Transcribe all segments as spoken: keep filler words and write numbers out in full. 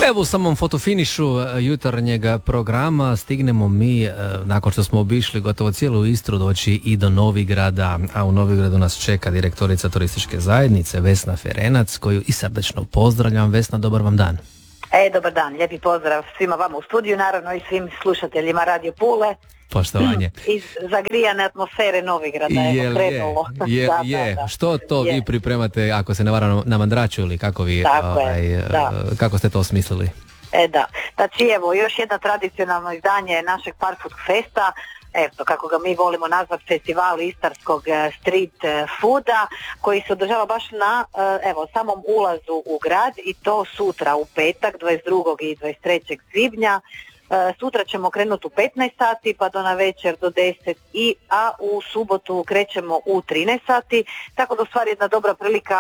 Evo u samom fotofinišu jutarnjeg programa stignemo mi, nakon što smo obišli gotovo cijelu Istru, doći i do Novigrada, a u Novigradu nas čeka direktorica turističke zajednice Vesna Ferenac, koju i srdačno pozdravljam. Vesna, dobar vam dan. E, dobar dan, lijepi pozdrav svima vama u studiju, naravno i svim slušateljima Radio Pule. Poštovanje. Iz zagrijane atmosfere Novigrada je, je krenulo. Je, da, je. Da, da. Što to je. Vi pripremate, ako se ne varam, na Mandraču ili kako vi, ovaj, kako ste to osmislili? E da, znači evo, još jedno tradicionalno izdanje našeg Park Food Festa, eto, kako ga mi volimo nazvati, festival istarskog street fooda, koji se održava baš na, evo, samom ulazu u grad, i to sutra u petak, dvadeset drugog i dvadeset trećeg svibnja. Sutra ćemo krenuti u petnaest sati pa do na večer do deset, i, a u subotu krećemo u trinaest sati, tako da u stvari jedna dobra prilika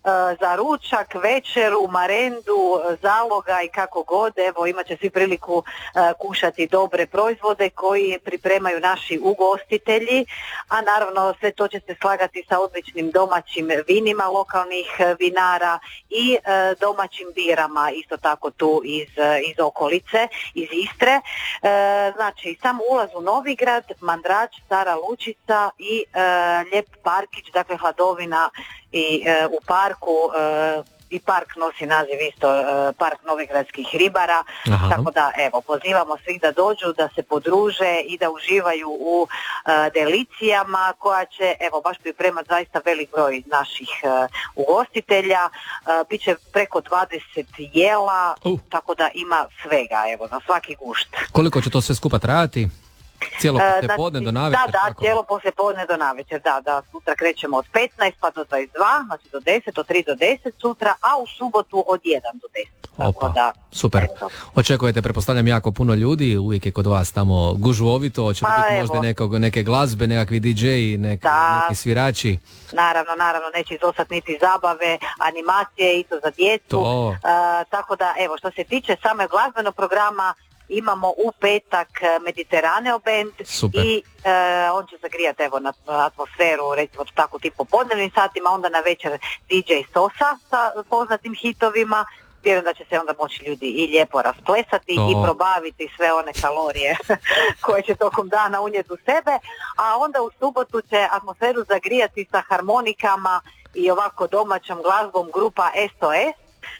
za ručak, večeru, marendu, zaloga i kako god. Evo, imat će svi priliku uh, kušati dobre proizvode koji pripremaju naši ugostitelji, a naravno sve to će se slagati sa odličnim domaćim vinima lokalnih vinara i uh, domaćim birama, isto tako tu iz, iz okolice, iz Istre. Uh, znači, sam ulaz u Novigrad, Mandrač, Stara Lučica i uh, lijep parkić, dakle hladovina i uh, u parku, uh, i park nosi naziv isto uh, Park Novigradskih ribara. Aha. Tako da evo, pozivamo svih da dođu, da se podruže i da uživaju u uh, delicijama koja će evo baš pripremati zaista velik broj naših uh, ugostitelja. Uh, Biće preko dvadeset jela, uh. tako da ima svega, evo, za svaki gušt. Koliko će to sve skupa trajati? Cijelo poslijepodne do navečer? Da, da, tako? Cijelo poslijepodne do navečer, da, da, sutra krećemo od petnaest pa do dvadeset dva, znači do deset, od tri do deset sutra, a u subotu od jedan do deset. Opa, da, super. Eto. Očekujete, pretpostavljam, jako puno ljudi, uvijek je kod vas tamo gužvovito, će pa, biti možda nekog, neke glazbe, nekakvi di džeji, nek, neki svirači? Naravno, naravno, neće izostati niti zabave, animacije, isto za djecu, uh, tako da, evo, što se tiče same glazbenog programa, imamo u petak Mediteraneo band. Super. I e, on će zagrijati evo na atmosferu, recimo tako tip popodnevnim satima, onda na večer di džej Sosa sa poznatim hitovima. Vjerujem da će se onda moći ljudi i lijepo rasplesati to. I probaviti sve one kalorije koje će tokom dana unijeti u sebe, a onda u subotu će atmosferu zagrijati sa harmonikama i ovako domaćom glazbom grupa es o es.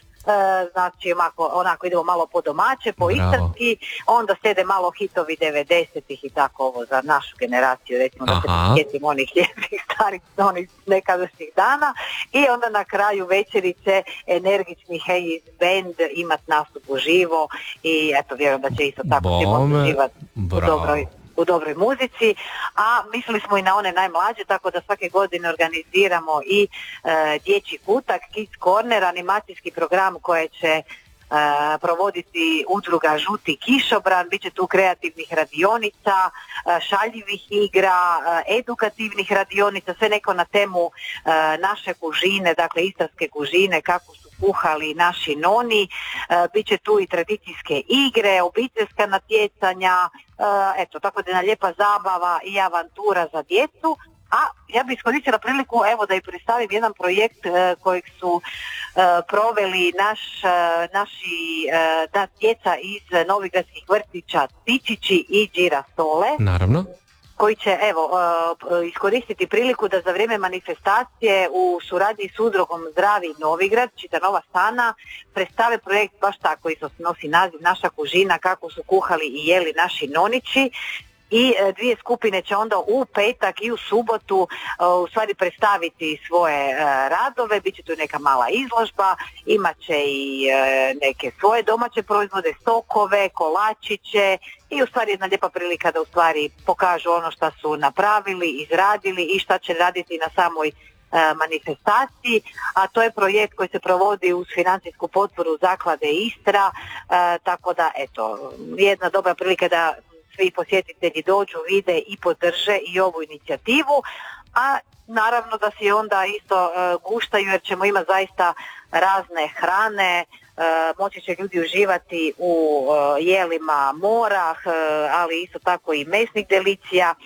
E, znači onako, onako idemo malo po domaće, po istarski, onda slijede malo hitovi devedesetih i tako ovo za našu generaciju, recimo. Aha. Da se sjetimo onih lijepih starih, onih nekadašnjih dana, i onda na kraju večeri će energični Hayes band imat nastup uživo i eto, vjerujem da će isto tako svima uživati u dobroj u dobroj muzici, a mislili smo i na one najmlađe, tako da svake godine organiziramo i e, dječji kutak, Kids Corner, animacijski program koje će e, provoditi udruga Žuti kišobran. Biće tu kreativnih radionica, e, šaljivih igra, e, edukativnih radionica, sve neko na temu e, naše kužine, dakle istarske kužine, kako su kuhali naši noni. E, Biće tu i tradicijske igre, obiteljska natjecanja, e, eto, tako da je jedna lijepa zabava i avantura za djecu. A ja bih iskoristila priliku evo da i predstavim jedan projekt e, kojeg su e, proveli naš, e, naši e, da, djeca iz novigradskih vrtića Tičići i Girasole. Naravno. Koji će evo uh, iskoristiti priliku da za vrijeme manifestacije u suradnji s udrugom Zdravi Novigrad, Čita Nova Sana, predstave projekt baš tako, isto nosi naziv Naša kužina, kako su kuhali i jeli naši nonići. I e, dvije skupine će onda u petak i u subotu e, u stvari predstaviti svoje e, radove, bit će tu neka mala izložba, imat će i e, neke svoje domaće proizvode, sokove, kolačiće, i u stvari jedna lijepa prilika da u stvari pokažu ono što su napravili, izradili i šta će raditi na samoj manifestaciji, a to je projekt koji se provodi uz financijsku potporu Zaklade Istra, e, tako da eto, jedna dobra prilika da svi posjetitelji dođu, vide i podrže i ovu inicijativu, a naravno da se onda isto uh, guštaju jer ćemo imati zaista razne hrane, uh, moći će ljudi uživati u uh, jelima mora, uh, ali isto tako i mesnih delicija.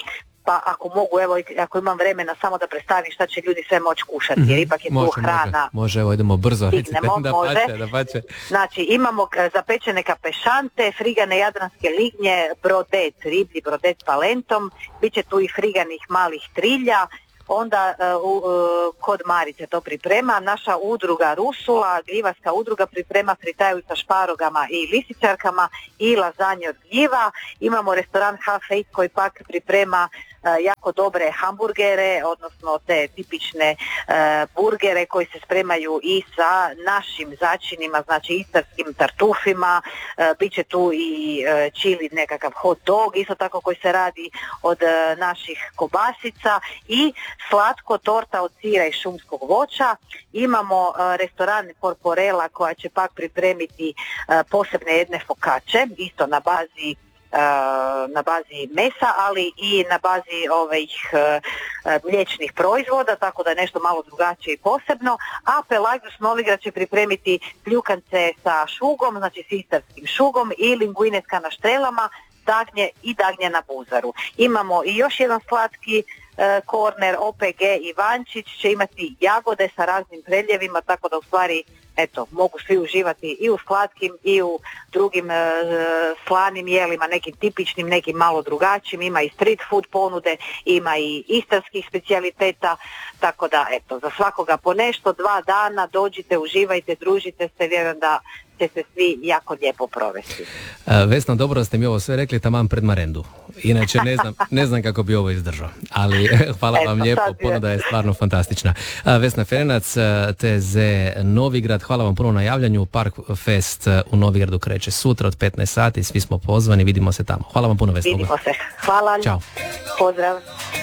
pa ako mogu, evo, ako imam vremena samo da predstavim šta će ljudi sve moći kušati, jer ipak je tu može, hrana. Može, može, evo idemo brzo, stignemo, da može. pače, da pače. Znači, imamo zapečene kapešante, frigane jadranske lignje, brodet, riblji brodet s palentom, bit će tu i friganih malih trilja, onda uh, uh, kod Marice to priprema, naša udruga Rusula, gljivarska udruga priprema fritaju sa šparogama i lisičarkama i lazanje od gljiva. Imamo restoran Half Eight koji pak priprema uh, jako dobre hamburgere, odnosno te tipične uh, burgere koji se spremaju i sa našim začinima, znači istarskim tartufima, uh, bit će tu i uh, chili nekakav hot dog, isto tako koji se radi od uh, naših kobasica i slatko torta od sira i šumskog voća. Imamo uh, restoran Porporella koja će pak pripremiti uh, posebne jedne fokače, isto na bazi uh, na bazi mesa, ali i na bazi ovih uh, mliječnih proizvoda, tako da je nešto malo drugačije i posebno. A Pelagius Novigrad će pripremiti pljukance sa šugom, znači s istarskim šugom i linguineska na štrelama, dagnje i dagnje na buzaru. Imamo i još jedan slatki korner, O P G Ivančić će imati jagode sa raznim predljevima, tako da u stvari eto, mogu svi uživati i u slatkim i u drugim e, slanim jelima, nekim tipičnim, nekim malo drugačijim, ima i street food ponude, ima i istarskih specijaliteta, tako da eto, za svakoga po nešto, dva dana, dođite, uživajte, družite se, vjerujem da će se svi jako lijepo provesti. Vesna, dobro da ste mi ovo sve rekli taman pred marendu. Inače ne znam, ne znam kako bi ovo izdržao, ali hvala vam Eto, lijepo, ponuda je stvarno fantastična. Vesna Ferenac, T Z Novigrad, hvala vam puno na javljanju. Park Fest u Novigradu kreće sutra od petnaest sati, svi smo pozvani, vidimo se tamo. Hvala vam puno, Vesna. Vidimo se. Hvala. Ćao. Pozdrav.